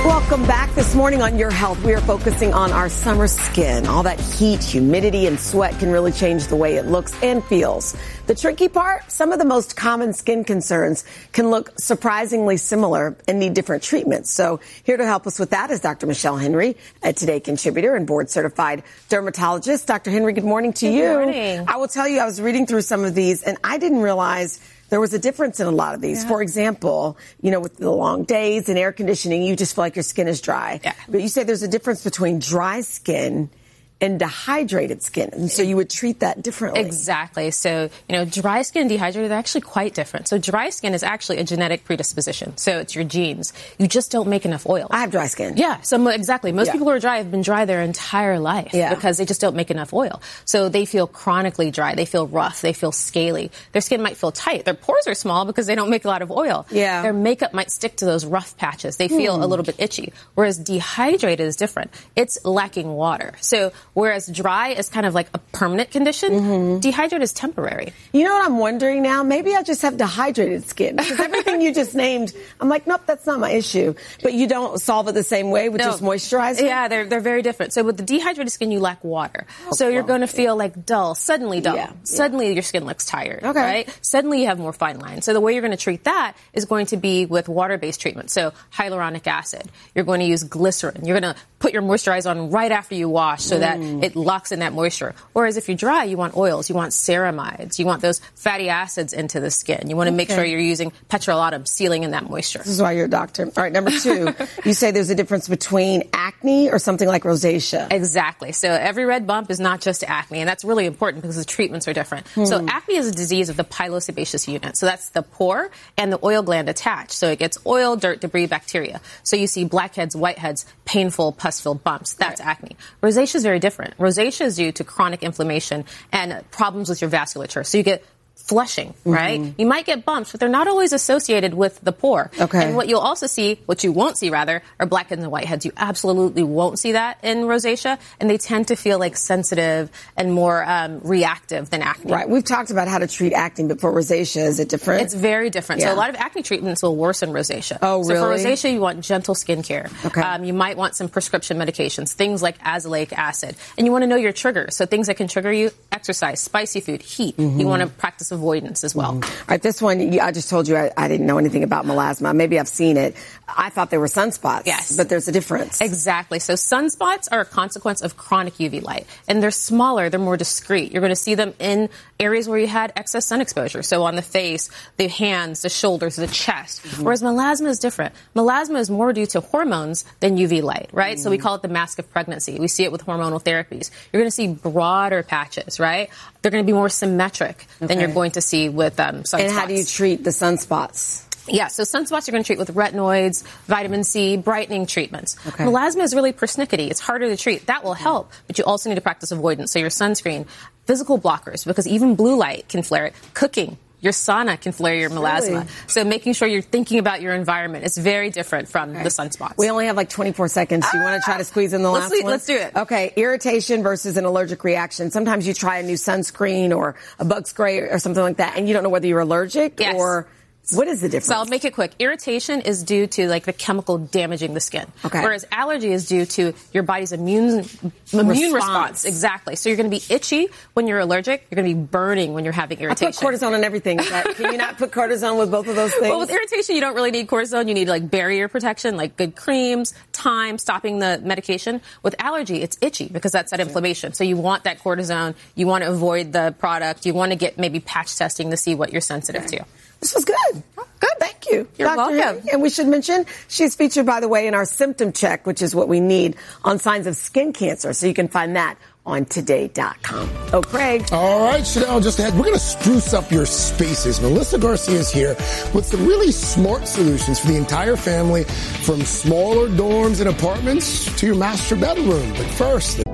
Welcome back. This morning on Your Health, we are focusing on our summer skin. All that heat, humidity, and sweat can really change the way it looks and feels. The tricky part, some of the most common skin concerns can look surprisingly similar and need different treatments. So here to help us with that is Dr. Michelle Henry, a Today contributor and board-certified dermatologist. Dr. Henry, good morning to you. Good morning. I will tell you, I was reading through some of these, and I didn't realize there was a difference in a lot of these. Yeah. For example, with the long days and air conditioning, you just feel like your skin is dry. Yeah. But you say there's a difference between dry skin and dehydrated skin. And so you would treat that differently. Exactly. So, dry skin and dehydrated are actually quite different. So dry skin is actually a genetic predisposition. So it's your genes. You just don't make enough oil. I have dry skin. Yeah. So exactly. Most people who are dry have been dry their entire life because they just don't make enough oil. So they feel chronically dry. They feel rough. They feel scaly. Their skin might feel tight. Their pores are small because they don't make a lot of oil. Yeah. Their makeup might stick to those rough patches. They feel a little bit itchy. Whereas dehydrated is different. It's lacking water. So whereas dry is kind of like a permanent condition, dehydrated is temporary. You know what I'm wondering now? Maybe I just have dehydrated skin. Because everything you just named, I'm like, nope, that's not my issue. But you don't solve it the same way with just moisturizing? Yeah, they're very different. So with the dehydrated skin, you lack water. So you're going to feel like suddenly dull. Yeah. Suddenly your skin looks tired, okay. Right? Suddenly you have more fine lines. So the way you're going to treat that is going to be with water-based treatment. So hyaluronic acid. You're going to use glycerin. You're going to put your moisturizer on right after you wash so that it locks in that moisture. Whereas if you're dry, you want oils, you want ceramides, you want those fatty acids into the skin. You want to make sure you're using petrolatum, sealing in that moisture. This is why you're a doctor. All right, number 2, you say there's a difference between acne or something like rosacea. Exactly. So every red bump is not just acne, and that's really important because the treatments are different. So acne is a disease of the pilosebaceous unit. So that's the pore and the oil gland attached. So it gets oil, dirt, debris, bacteria. So you see blackheads, whiteheads, painful, pus-filled bumps. That's acne. Rosacea is very different. Rosacea is due to chronic inflammation and problems with your vasculature. So you get flushing, right? You might get bumps, but they're not always associated with the pore. Okay. And what you'll also see, what you won't see rather, are blackheads and whiteheads. You absolutely won't see that in rosacea, and they tend to feel like sensitive and more reactive than acne. Right. We've talked about how to treat acne, but for rosacea, is it different? It's very different. Yeah. So a lot of acne treatments will worsen rosacea. Oh, really? So for rosacea, you want gentle skincare. Okay. You might want some prescription medications, things like azelaic acid. And you want to know your triggers. So things that can trigger you, exercise, spicy food, heat. You want to practice avoidance as well. All right, this one, I just told you I didn't know anything about melasma. Maybe I've seen it. I thought they were sunspots. Yes. But there's a difference. Exactly. So sunspots are a consequence of chronic UV light. And they're smaller, they're more discreet. You're going to see them in areas where you had excess sun exposure. So on the face, the hands, the shoulders, the chest. Whereas melasma is different. Melasma is more due to hormones than UV light, right? So we call it the mask of pregnancy. We see it with hormonal therapies. You're going to see broader patches, right? They're going to be more symmetric than you're going to see with sunspots. And how do you treat the sunspots? Yeah, so sunspots you're going to treat with retinoids, vitamin C, brightening treatments. Okay. Melasma is really persnickety. It's harder to treat. That will help, but you also need to practice avoidance. So your sunscreen, physical blockers, because even blue light can flare it. Cooking. Your sauna can flare your melasma. Really? So making sure you're thinking about your environment is very different from the sunspots. We only have like 24 seconds. Do you want to try to squeeze in the last one? Let's do it. Okay, irritation versus an allergic reaction. Sometimes you try a new sunscreen or a bug spray or something like that, and you don't know whether you're allergic or... What is the difference? So I'll make it quick. Irritation is due to like the chemical damaging the skin. Okay. Whereas allergy is due to your body's immune response. Exactly. So you're going to be itchy when you're allergic. You're going to be burning when you're having irritation. I put cortisone on everything. Can you not put cortisone with both of those things? Well, with irritation, you don't really need cortisone. You need like barrier protection, like good creams, time, stopping the medication. With allergy, it's itchy because that's that inflammation. So you want that cortisone. You want to avoid the product. You want to get maybe patch testing to see what you're sensitive to. This was good. Good, thank you. You're Dr. welcome. Henry. And we should mention, she's featured, by the way, in our symptom check, which is what we need on signs of skin cancer. So you can find that on today.com. Oh, Craig. All right, Chanel, just ahead, we're going to spruce up your spaces. Melissa Garcia is here with some really smart solutions for the entire family, from smaller dorms and apartments to your master bedroom. But first,